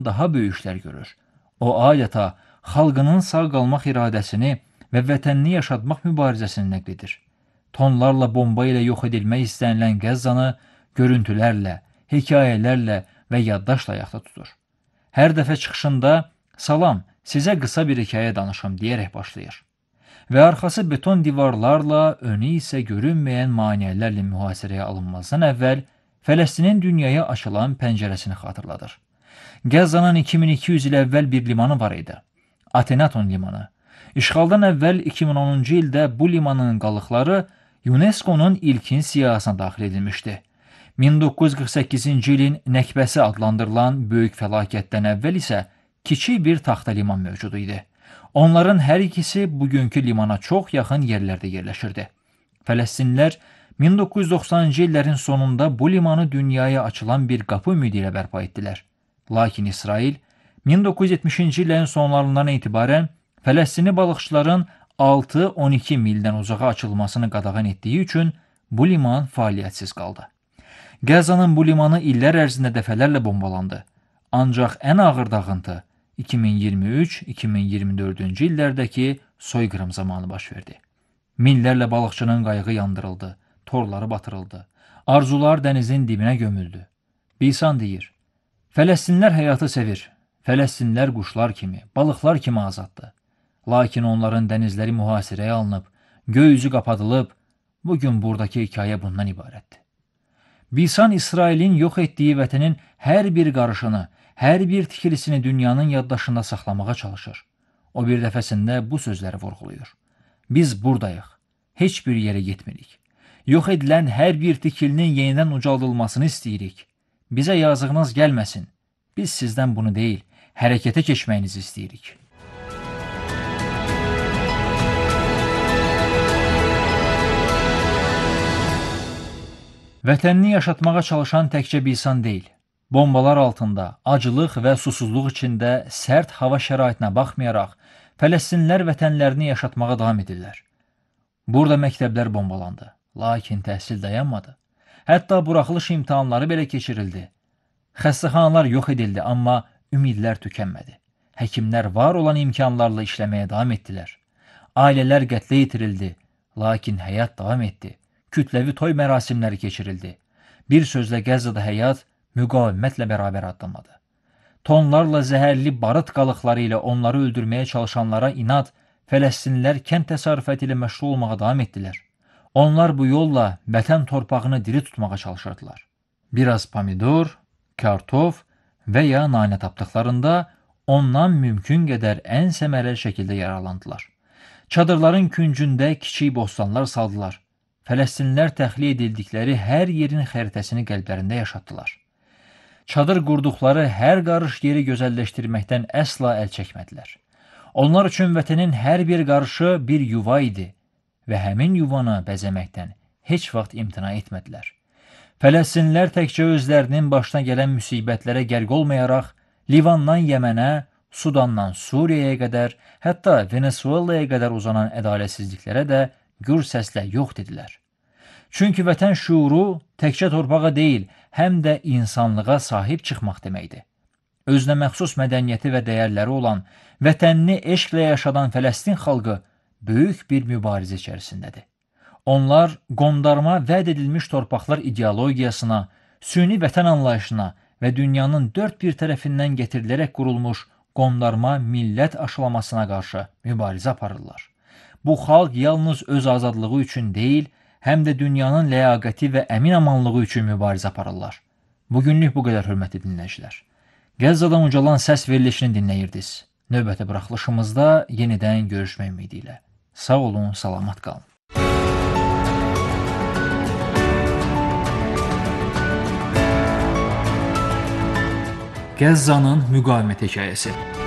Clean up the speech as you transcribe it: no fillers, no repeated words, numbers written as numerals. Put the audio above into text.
daha böyük işlər görür. O adeta xalqının sağ qalmaq iradəsini və vətənini yaşatmaq mübarizəsini nəql edir. Tonlarla bomba ilə yox edilmək istənilən Qəzzanı görüntülərlə, hekayələrlə və yaddaşla ayaqda tutur. Hər dəfə çıxışında "Salam, sizə qısa bir hekayə danışım" deyərək başlayır. Və arxası beton divarlarla, önü isə görünməyən maneələrlə mühasirəyə alınmazdan əvvəl Fələstinin dünyaya açılan pəncərəsini xatırladır. Qəzzanın 2200 il əvvəl bir limanı var idi. Atenaton limanı. İşğaldan əvvəl 2010-cu ildə bu limanın qalıqları UNESCO-nun ilkin siyahısına daxil edilmişdi. 1948-ci ilin Nəkbəsi adlandırılan böyük fəlakətdən əvvəl isə kiçik bir taxta liman mövcud idi. Onların hər ikisi bugünkü limana çox yaxın yerlərdə yerləşirdi. Fələstinlilər 1990-cı illərin sonunda bu limanı dünyaya açılan bir qapı ümidi ilə bərpa etdilər. Lakin İsrail 1970-ci illərin sonlarından etibarən Fələstini balıqçıların 6-12 mildən uzağa açılmasını qadağan etdiyi üçün bu liman fəaliyyətsiz qaldı. Qəzzanın bu limanı illər ərzində dəfələrlə bombalandı. Ancaq ən ağır dağıntı 2023-2024-cü illərdəki soyqırım zamanı baş verdi. Minlərlə balıqçının qayığı yandırıldı, torları batırıldı, arzular dənizin dibinə gömüldü. Bisan deyir, Fələstinlər həyatı sevir, Fələstinlər quşlar kimi, balıqlar kimi azaddır. Lakin onların dənizləri mühasirəyə alınıb, göy üzü qapadılıb, bugün buradakı hekayə bundan ibarətdir. Bisan İsrailin yox etdiyi vətənin hər bir qarışını, hər bir tikilisini dünyanın yaddaşında saxlamağa çalışır. O bir dəfəsində bu sözləri vurğulayır. Biz buradayıq, heç bir yerə getmirik. Yox edilən hər bir tikilinin yenidən ucaldılmasını istəyirik. Bizə yazığınız gəlməsin. Biz sizdən bunu deyil, hərəkətə keçməyinizi istəyirik. Vətənini yaşatmağa çalışan təkcə Bisan deyil. Bombalar altında, acılıq və susuzluq içində sərt hava şəraitinə baxmayaraq, Fələstinlilər vətənlərini yaşatmağa davam edirlər. Burada məktəblər bombalandı, lakin təhsil dayanmadı. Hətta buraxılış imtahanları belə keçirildi. Xəstəxanalar yox edildi, amma ümidlər tükənmədi. Həkimlər var olan imkanlarla işləməyə davam etdilər. Ailələr qətlə yetirildi, lakin həyat davam etdi. Kütləvi toy mərasimləri keçirildi. Bir sözlə Qəzzada həyat müqavimətlə bərabər addımladı. Tonlarla zəhərli barıt qalıqları ilə onları öldürməyə çalışanlara inad, Fələstinlilər kənd təsərrüfatı ilə məşğul olmağa davam etdilər. Onlar bu yolla vətən torpağını diri tutmağa çalışırdılar. Biraz pomidor, kartof və ya nanə tapdıqlarında ondan mümkün qədər ən səmərəli şəkildə yararlandılar. Çadırların küncündə kiçik bostanlar saldılar. Fələstinlilər təxliyə edildikləri hər yerin xəritəsini qəlblərində yaşatdılar. Çadır qurduqları hər qarış yeri gözəlləşdirməkdən əsla əl çəkmədilər. Onlar üçün vətənin hər bir qarışı bir yuva idi və həmin yuvanı bəzəməkdən heç vaxt imtina etmədilər. Fələstinlilər təkcə özlərinin başına gələn müsibətlərə qərq olmayaraq, Livandan Yəmənə, Sudandan Suriyaya qədər, hətta Venezuelaya qədər uzanan ədalətsizliklərə də gür səslə yox dedilər. Çünki vətən şüuru təkcə torpağa deyil, həm də insanlığa sahib çıxmaq deməkdir. Özünə məxsus mədəniyyəti və dəyərləri olan, vətənini eşqlə yaşadan Fələstin xalqı böyük bir mübarizə içərisindədir. Onlar qondarma vəd edilmiş torpaqlar ideologiyasına, süni vətən anlayışına və dünyanın dörd bir tərəfindən getirilərək qurulmuş qondarma millət aşılamasına qarşı mübarizə aparırlar. Bu xalq yalnız öz azadlığı üçün deyil, həm də dünyanın ləyaqəti və əmin-amanlığı üçün mübarizə aparırlar. Bugünlük bu qədər, hörmətli dinləyicilər. Qəzzadan ucalan səs verilişini dinləyirdiniz. Növbəti buraxılışımızda yenidən görüşmək ümidi ilə. Sağ olun, salamat qalın. Qəzzanın müqavimət hekayəsi.